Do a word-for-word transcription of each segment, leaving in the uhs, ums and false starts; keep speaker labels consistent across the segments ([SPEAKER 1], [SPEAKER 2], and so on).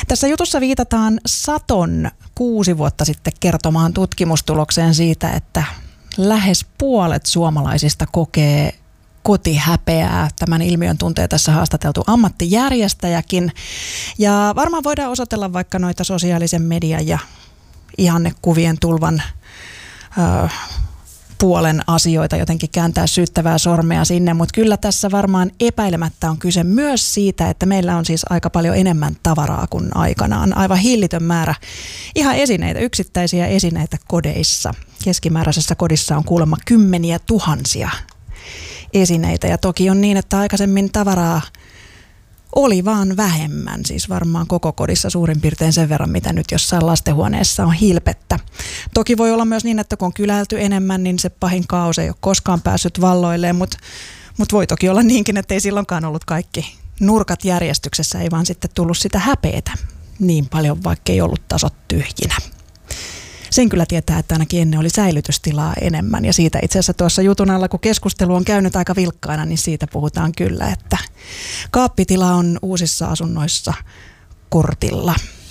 [SPEAKER 1] Tässä jutussa viitataan Saton kuusi vuotta sitten kertomaan tutkimustulokseen siitä, että lähes puolet suomalaisista kokee kotihäpeää. Tämän ilmiön tuntee tässä haastateltu ammattijärjestäjäkin. Ja varmaan voidaan osoitella vaikka noita sosiaalisen median ja ihannekuvien tulvan ö, puolen asioita, jotenkin kääntää syyttävää sormea sinne, mutta kyllä tässä varmaan epäilemättä on kyse myös siitä, että meillä on siis aika paljon enemmän tavaraa kuin aikanaan. Aivan hillitön määrä ihan esineitä, yksittäisiä esineitä kodeissa. Keskimääräisessä kodissa on kuulemma kymmeniä tuhansia esineitä ja toki on niin, että aikaisemmin tavaraa oli vaan vähemmän, siis varmaan koko kodissa suurin piirtein sen verran, mitä nyt jossain lastenhuoneessa on hilpettä. Toki voi olla myös niin, että kun on kyläilty enemmän, niin se pahin kaos ei ole koskaan päässyt valloilleen, mutta mut voi toki olla niinkin, että ei silloinkaan ollut kaikki nurkat järjestyksessä, ei vaan sitten tullut sitä häpeetä niin paljon, vaikka ei ollut tasot tyhjinä. Sen kyllä tietää, että ainakin ennen oli säilytystilaa enemmän ja siitä itse asiassa tuossa jutun alla, kun keskustelu on käynyt aika vilkkaana, niin siitä puhutaan kyllä, että kaappitila on uusissa asunnoissa kortilla.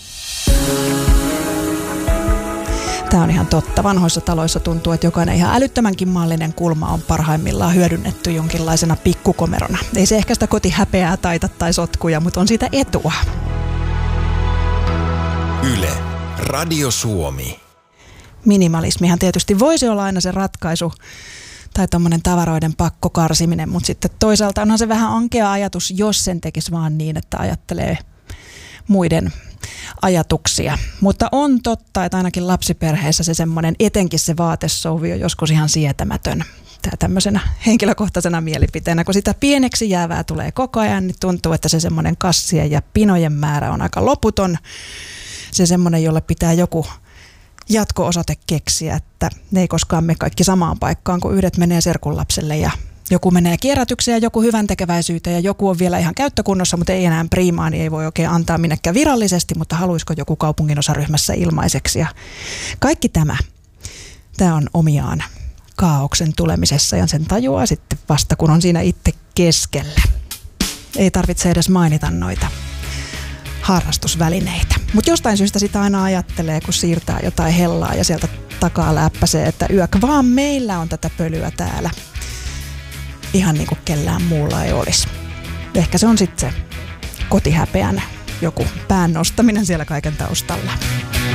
[SPEAKER 1] Tämä on ihan totta. Vanhoissa taloissa tuntuu, että jokainen ihan älyttömänkin maallinen kulma on parhaimmillaan hyödynnetty jonkinlaisena pikkukomerona. Ei se ehkä sitä kotihäpeää taita tai sotkuja, mutta on siitä etua.
[SPEAKER 2] Yle, Radio Suomi.
[SPEAKER 1] Minimalismihan tietysti voisi olla aina se ratkaisu tai tommoinen tavaroiden pakkokarsiminen, mutta sitten toisaalta onhan se vähän ankea ajatus, jos sen tekisi vaan niin, että ajattelee muiden ajatuksia. Mutta on totta, että ainakin lapsiperheessä se semmoinen, etenkin se vaatesouvi on joskus ihan sietämätön. Tämä tämmöisenä henkilökohtaisena mielipiteenä, kun sitä pieneksi jäävää tulee koko ajan, niin tuntuu, että se semmoinen kassien ja pinojen määrä on aika loputon. Se semmoinen, jolle pitää joku jatko-osoite keksiä, että ne ei koskaan mene kaikki samaan paikkaan, kun yhdet menee serkunlapselle ja joku menee kierrätykseen ja joku hyvän tekeväisyyteen ja joku on vielä ihan käyttökunnossa, mutta ei enää priimaa, niin ei voi oikein antaa minnekään virallisesti, mutta haluaisiko joku kaupunginosaryhmässä ilmaiseksi. Ja kaikki tämä, tämä on omiaan kaaoksen tulemisessa ja sen tajuaa sitten vasta, kun on siinä itse keskellä. Ei tarvitse edes mainita noita harrastusvälineitä. Mutta jostain syystä sitä aina ajattelee, kun siirtää jotain hellaa ja sieltä takaa läppäsee, että yök vaan meillä on tätä pölyä täällä. Ihan niin kuin kellään muulla ei olisi. Ehkä se on sitten se kotihäpeän joku pään nostaminen siellä kaiken taustalla.